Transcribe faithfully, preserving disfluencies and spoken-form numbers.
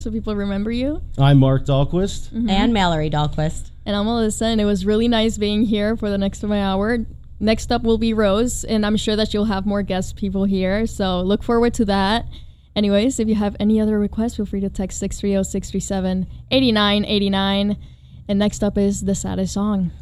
so people remember you. I'm Mark Dahlquist. Mm-hmm. And Mallory Dahlquist. And I'm Alyssa, and it was really nice being here for the next of my hour. Next up will be Rose, and I'm sure that you'll have more guest people here, so look forward to that. Anyways, if you have any other requests, feel free to text six three zero, six three seven, eight nine eight nine. And next up is The Saddest Song.